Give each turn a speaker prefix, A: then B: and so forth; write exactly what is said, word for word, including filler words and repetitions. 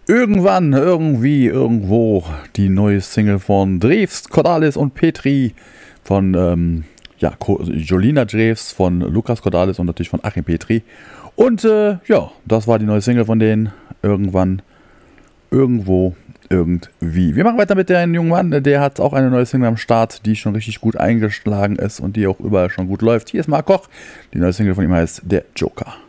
A: Irgendwann, irgendwie, irgendwo die neue Single von Drews, Cordalis und Petri von ähm, ja, Jolina Drews, von Lukas Cordalis und natürlich von Achim Petri. Und äh, ja, das war die neue Single von denen. Irgendwann, irgendwo, irgendwie. Wir machen weiter mit dem jungen Mann, der hat auch eine neue Single am Start, die schon richtig gut eingeschlagen ist und die auch überall schon gut läuft. Hier ist Mark Koch, die neue Single von ihm heißt Der Joker.